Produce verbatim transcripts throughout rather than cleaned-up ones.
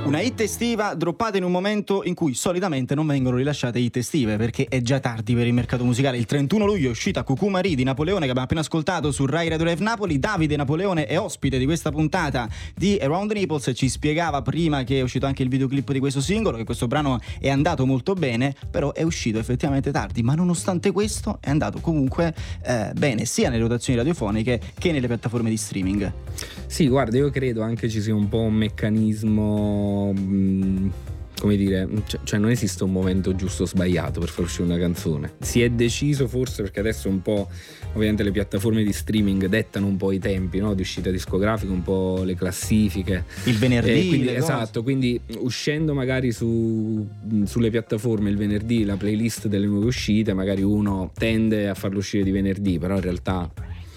Una hit estiva droppata in un momento in cui solitamente non vengono rilasciate hit estive, perché è già tardi per il mercato musicale. Il trentuno luglio è uscita Cucumari di Napoleone, che abbiamo appena ascoltato su Rai Radio Live Napoli. Davide Napoleone è ospite di questa puntata di Around the Naples e ci spiegava prima che è uscito anche il videoclip di questo singolo, che questo brano è andato molto bene, però è uscito effettivamente tardi, ma nonostante questo è andato comunque eh, bene sia nelle rotazioni radiofoniche che nelle piattaforme di streaming. Sì, guarda, io credo anche ci sia un po' un meccanismo, mh, come dire, cioè, cioè non esiste un momento giusto o sbagliato per far uscire una canzone. Si è deciso forse perché adesso un po', ovviamente le piattaforme di streaming dettano un po' i tempi, no? Di uscita discografica, un po' le classifiche. Il venerdì. Quindi, esatto, quindi uscendo magari su, sulle piattaforme il venerdì la playlist delle nuove uscite, magari uno tende a farlo uscire di venerdì, però in realtà...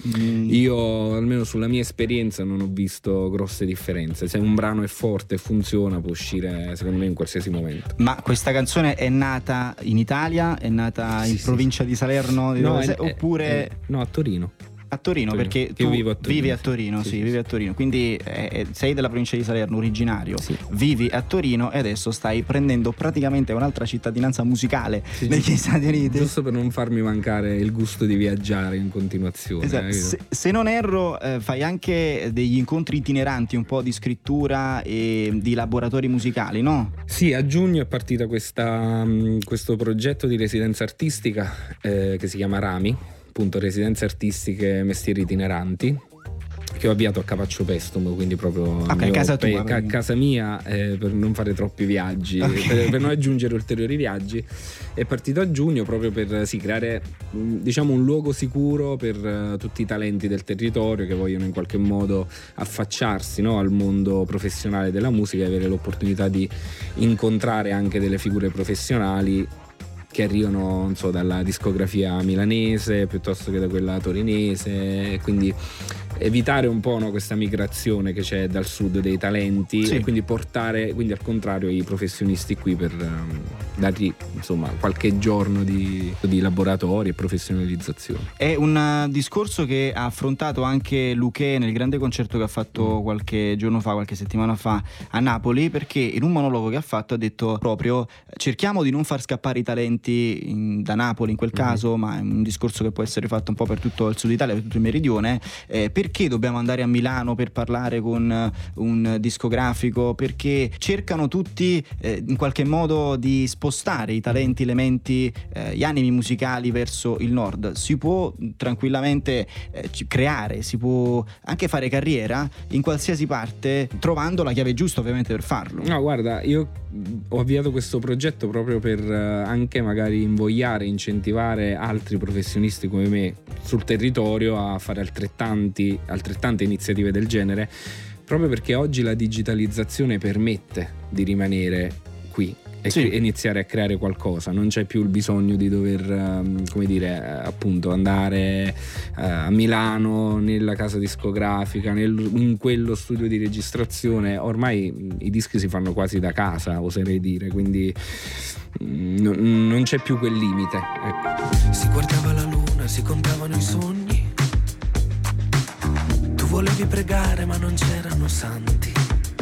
io almeno sulla mia esperienza non ho visto grosse differenze. Se un brano è forte e funziona può uscire secondo me in qualsiasi momento. Ma questa canzone è nata in Italia? È nata in sì, provincia sì. di Salerno? Di no, dove è, sei? è, Oppure è, no, a Torino. A Torino, Torino. Perché tu Io vivo a Torino, vivi a Torino, sì, sì, sì, vivi sì. a Torino, quindi eh, sei della provincia di Salerno, originario, Sì. vivi a Torino e adesso stai prendendo praticamente un'altra cittadinanza musicale Sì, negli giusto, Stati Uniti. Giusto per non farmi mancare il gusto di viaggiare in continuazione. Esatto. eh, se, se non erro, eh, fai anche degli incontri itineranti, un po' di scrittura e di laboratori musicali, no? Sì, a giugno è partita questa, questo progetto di residenza artistica eh, che si chiama Rami, appunto Residenze Artistiche Mestieri Itineranti, che ho avviato a Capaccio Pestum, quindi proprio okay, mio, casa, tua, pe, ca, casa mia, eh, per non fare troppi viaggi, okay. per, per non aggiungere ulteriori viaggi. È partito a giugno proprio per sì, creare diciamo un luogo sicuro per uh, tutti i talenti del territorio che vogliono in qualche modo affacciarsi, no, al mondo professionale della musica e avere l'opportunità di incontrare anche delle figure professionali che arrivano, non so, dalla discografia milanese piuttosto che da quella torinese, quindi evitare un po', no, questa migrazione che c'è dal sud dei talenti, sì. E quindi portare quindi al contrario i professionisti qui per um, dargli insomma qualche giorno di, di laboratori e professionalizzazione. È un uh, discorso che ha affrontato anche Luché nel grande concerto che ha fatto mm. qualche giorno fa, qualche settimana fa a Napoli, perché in un monologo che ha fatto ha detto proprio cerchiamo di non far scappare i talenti in, da Napoli in quel caso, mm. ma è un discorso che può essere fatto un po' per tutto il sud Italia, per tutto il meridione, eh, perché dobbiamo andare a Milano per parlare con un discografico, perché cercano tutti eh, in qualche modo di spostare i talenti, le menti, eh, gli animi musicali verso il nord. Si può tranquillamente eh, creare, si può anche fare carriera in qualsiasi parte, trovando la chiave giusta ovviamente per farlo. No, guarda, io ho avviato questo progetto proprio per anche magari invogliare, incentivare altri professionisti come me sul territorio a fare altrettanti altrettante iniziative del genere, proprio perché oggi la digitalizzazione permette di rimanere qui e sì. iniziare a creare qualcosa. Non c'è più il bisogno di dover come dire appunto andare a Milano nella casa discografica, nel, in quello studio di registrazione. Ormai i dischi si fanno quasi da casa, oserei dire, quindi non, non c'è più quel limite, ecco. Si guardava la luna, si contavano i sogni, tu volevi pregare ma non c'erano santi,